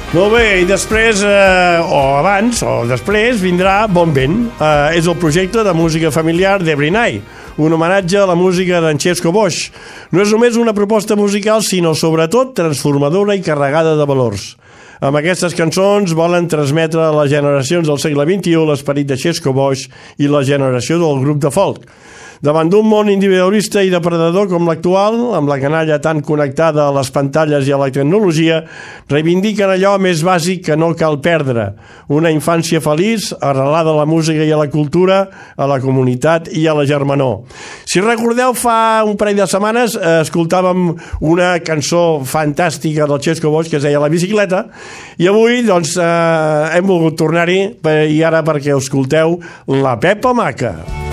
Molt bé, i després, o abans, o després, vindrà Bon Vent. És el projecte de música familiar d'Every Night, un homenatge a la música d'en Xesco Boix. No és només una proposta musical, sinó sobretot transformadora i carregada de valors. Amb aquestes cançons volen transmetre a les generacions del segle XXI l'esperit de Xesco Boix i la generació del grup de folk. Davant d'un món individualista i depredador com l'actual, amb la canalla tan connectada a les pantalles i a la tecnologia, reivindiquen allò més bàsic que no cal perdre: una infància feliç, arrelada a la música i a la cultura, a la comunitat i a la germanor. Si recordeu, fa un parell de setmanes escoltàvem una cançó fantàstica del Xesco Boix que es deia La bicicleta, i avui doncs hem volgut tornar-hi, i ara perquè escolteu La Pepa Maca.